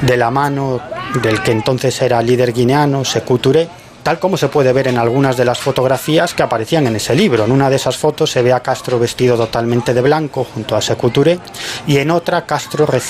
de la mano del que entonces era líder guineano, Sékou Touré, tal como se puede ver en algunas de las fotografías que aparecían en ese libro. En una de esas fotos se ve a Castro vestido totalmente de blanco junto a Sékou Touré, y en otra Castro